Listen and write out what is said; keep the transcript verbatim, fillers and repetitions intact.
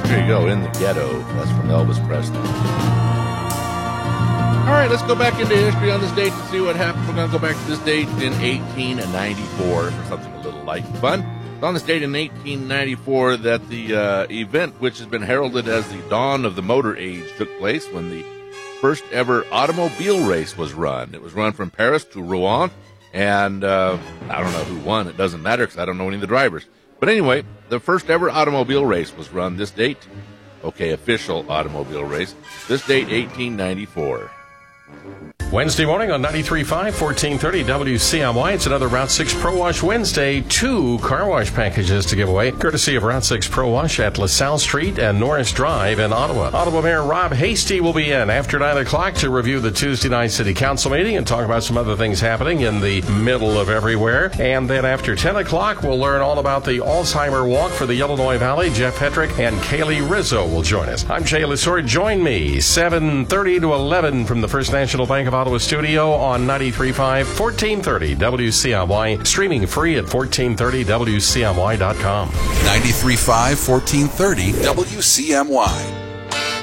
There you go, In the Ghetto. That's from Elvis Presley. All right, let's go back into history on this date to see what happened. We're going to go back to this date in eighteen ninety-four for something a little light and fun. It's on this date in eighteen ninety-four that the uh, event, which has been heralded as the dawn of the motor age, took place when the first ever automobile race was run. It was run from Paris to Rouen, and uh, I don't know who won. It doesn't matter because I don't know any of the drivers. But anyway, the first ever automobile race was run this date. Okay, official automobile race. This date, eighteen ninety-four. Wednesday morning on ninety-three point five, fourteen thirty W C M Y. It's another Route six Pro Wash Wednesday. Two car wash packages to give away, courtesy of Route six Pro Wash at LaSalle Street and Norris Drive in Ottawa. Ottawa Mayor Rob Hasty will be in after nine o'clock to review the Tuesday night City Council meeting and talk about some other things happening in the middle of everywhere. And then after ten o'clock, we'll learn all about the Alzheimer Walk for the Illinois Valley. Jeff Hetrick and Kaylee Rizzo will join us. I'm Jay Lesor. Join me seven thirty to eleven from the First National Bank of Ottawa studio on ninety-three point five, fourteen thirty W C M Y, streaming free at fourteen thirty W C M Y dot com. ninety-three point five, fourteen thirty W C M Y.